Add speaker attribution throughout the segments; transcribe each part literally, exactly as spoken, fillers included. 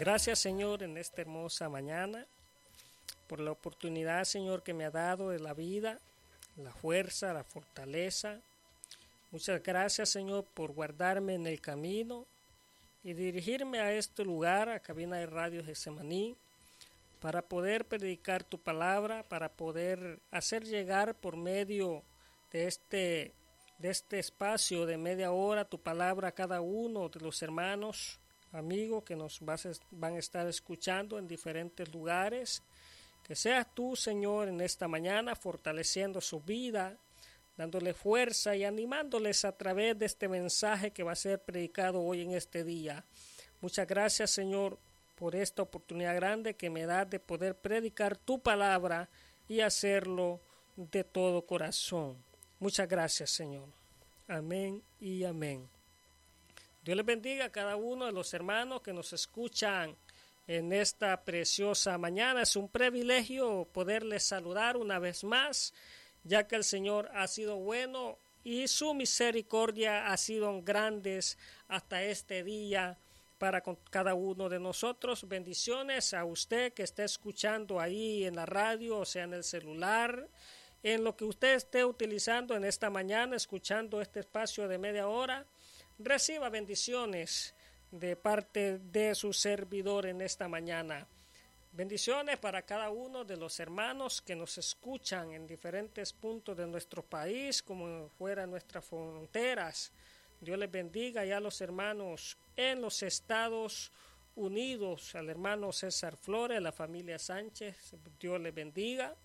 Speaker 1: Gracias, Señor, en esta hermosa mañana, por la oportunidad, Señor, que me ha dado de la vida, la fuerza, la fortaleza. Muchas gracias, Señor, por guardarme en el camino y dirigirme a este lugar, a Cabina de Radio Getsemaní, para poder predicar tu palabra, para poder hacer llegar por medio de este, de este espacio de media hora tu palabra a cada uno de los hermanos, amigos que nos vas, van a estar escuchando en diferentes lugares. Que seas tú, Señor, en esta mañana fortaleciendo su vida, dándole fuerza y animándoles a través de este mensaje que va a ser predicado hoy en este día. Muchas gracias, Señor, por esta oportunidad grande que me da de poder predicar tu palabra y hacerlo de todo corazón. Muchas gracias, Señor. Amén y amén. Dios les bendiga a cada uno de los hermanos que nos escuchan en esta preciosa mañana. Es un privilegio poderles saludar una vez más, ya que el Señor ha sido bueno y su misericordia ha sido grandes hasta este día para con cada uno de nosotros. Bendiciones a usted que está escuchando ahí en la radio, o sea en el celular, en lo que usted esté utilizando en esta mañana, escuchando este espacio de media hora. Reciba bendiciones de parte de su servidor en esta mañana. Bendiciones para cada uno de los hermanos que nos escuchan en diferentes puntos de nuestro país, como fuera nuestras fronteras. Dios les bendiga ya a los hermanos en los Estados Unidos, al hermano César Flores, a la familia Sánchez, Dios les bendiga.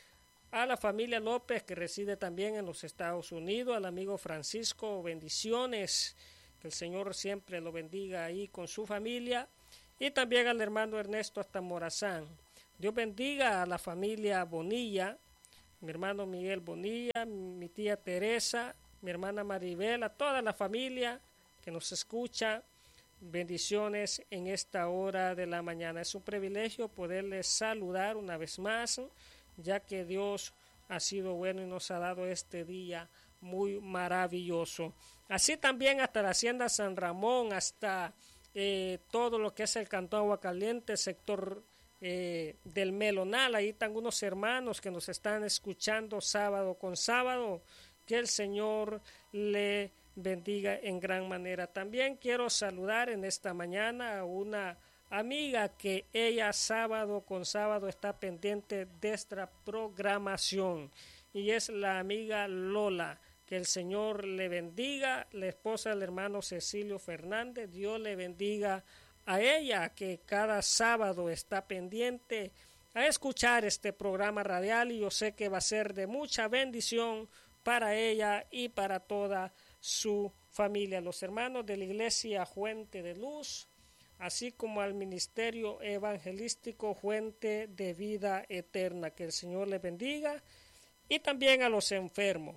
Speaker 1: A la familia López, que reside también en los Estados Unidos, al amigo Francisco, bendiciones, que el Señor siempre lo bendiga ahí con su familia, y también al hermano Ernesto hasta Morazán. Dios bendiga a la familia Bonilla, mi hermano Miguel Bonilla, mi tía Teresa, mi hermana Maribel, a toda la familia que nos escucha, bendiciones en esta hora de la mañana. Es un privilegio poderles saludar una vez más, ya que Dios ha sido bueno y nos ha dado este día muy maravilloso. Así también hasta la Hacienda San Ramón, hasta eh, todo lo que es el Cantón Aguacaliente, sector eh, del Melonal. Ahí están unos hermanos que nos están escuchando sábado con sábado. Que el Señor le bendiga en gran manera. También quiero saludar en esta mañana a una amiga que ella sábado con sábado está pendiente de esta programación, y es la amiga Lola. Que el Señor le bendiga, la esposa del hermano Cecilio Fernández. Dios le bendiga a ella, que cada sábado está pendiente a escuchar este programa radial, y yo sé que va a ser de mucha bendición para ella y para toda su familia. Los hermanos de la Iglesia Fuente de Luz, así como al Ministerio Evangelístico Fuente de Vida Eterna. Que el Señor les bendiga, y también a los enfermos.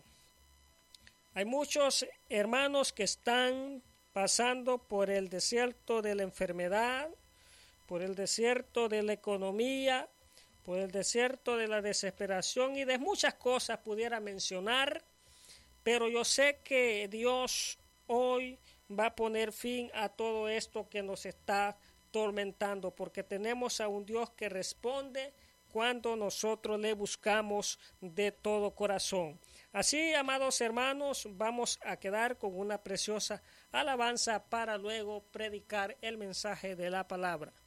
Speaker 1: Hay muchos hermanos que están pasando por el desierto de la enfermedad, por el desierto de la economía, por el desierto de la desesperación y de muchas cosas pudiera mencionar, pero yo sé que Dios hoy va a poner fin a todo esto que nos está tormentando, porque tenemos a un Dios que responde cuando nosotros le buscamos de todo corazón. Así, amados hermanos, vamos a quedar con una preciosa alabanza para luego predicar el mensaje de la palabra.